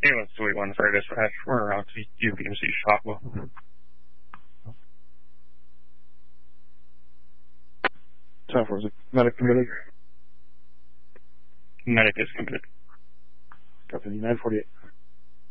Ambulance 281 for dispatch. We're around UPMC Shotwell. Time for is it medic committed? Medic is committed. Copy, 948.